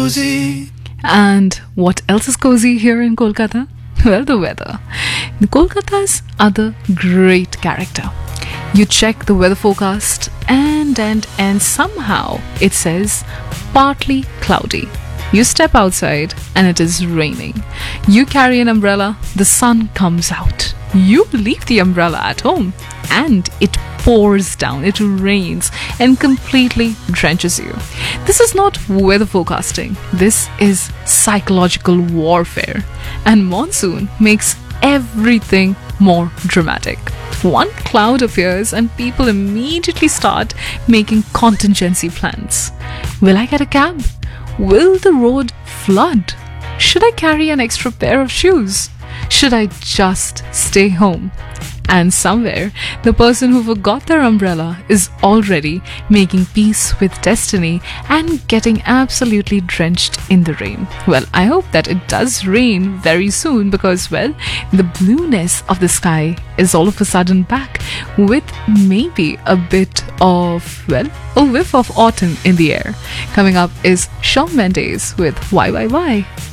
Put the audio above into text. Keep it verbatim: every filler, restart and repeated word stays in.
cozy. And what else is cozy here in Kolkata? Well, the weather. Kolkata's other great character. You check the weather forecast and and and somehow it says partly cloudy. You step outside and it is raining. You carry an umbrella, the sun comes out. You leave the umbrella at home and it pours down, it rains and completely drenches you. This is not weather forecasting, this is psychological warfare. And monsoon makes everything more dramatic. One cloud appears and people immediately start making contingency plans. Will I get a cab? Will the road flood? Should I carry an extra pair of shoes? Should I just stay home? And somewhere, the person who forgot their umbrella is already making peace with destiny and getting absolutely drenched in the rain. Well, I hope that it does rain very soon because, well, the blueness of the sky is all of a sudden back with maybe a bit of, well, a whiff of autumn in the air. Coming up is Shawn Mendes with Why Why Why.